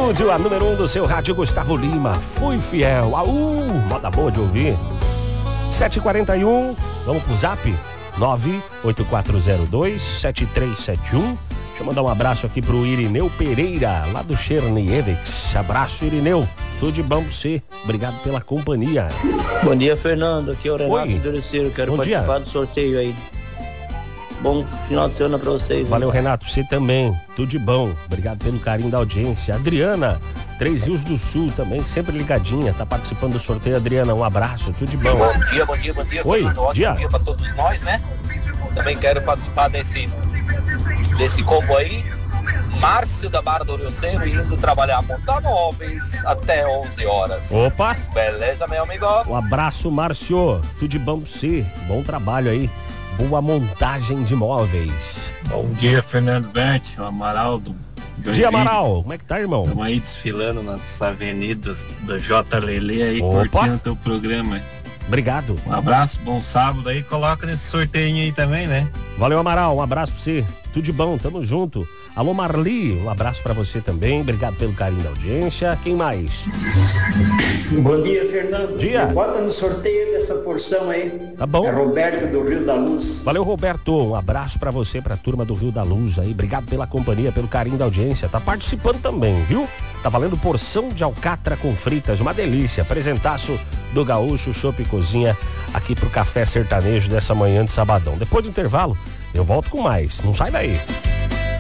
estúdio, a número 1 do seu rádio, Gustavo Lima. Fui fiel. Moda boa de ouvir. 7h41, vamos pro zap? 98402-7371. Deixa eu mandar um abraço aqui pro Irineu Pereira, lá do Chernievex. Abraço, Irineu. Tudo de bom pra você. Obrigado pela companhia. Bom dia, Fernando. Aqui é o Renato Oi. Dureciro. Quero Bom dia. participar do sorteio aí. Bom final de semana pra vocês. Valeu, Renato. Você também. Tudo de bom. Obrigado pelo carinho da audiência. Adriana, Três Rios do Sul também, sempre ligadinha. Tá participando do sorteio, Adriana. Um abraço. Tudo de bom. Bom dia. Oi, Fernando. Ótimo dia pra todos nós, né? Também quero participar desse combo aí. Márcio da Barra do Orioceiro indo trabalhar montar móveis até 11 horas. Opa! Beleza, meu amigo? Um abraço, Márcio. Tudo de bom pra você. Bom trabalho aí. Boa montagem de móveis. Bom dia, Fernando Bete, o Amaral do Bom dia, Amaral. Como é que tá, irmão? Estamos aí desfilando nas avenidas do J. Lele aí, Opa. curtindo o teu programa. Obrigado. Um abraço, bom sábado aí, coloca nesse sorteio aí também, né? Valeu, Amaral. Um abraço pra você. Tudo de bom, tamo junto. Alô, Marli, um abraço pra você também. Obrigado pelo carinho da audiência. Quem mais? Bom dia, Fernando. Dia. Bota no sorteio dessa porção aí. Tá bom. É Roberto do Rio da Luz. Valeu, Roberto. Um abraço pra você, pra turma do Rio da Luz aí. Obrigado pela companhia, pelo carinho da audiência. Tá participando também, viu? Tá valendo porção de alcatra com fritas. Uma delícia. Presentaço do Gaúcho Chopp e Cozinha aqui pro Café Sertanejo dessa manhã de sabadão. Depois do intervalo, eu volto com mais. Não sai daí.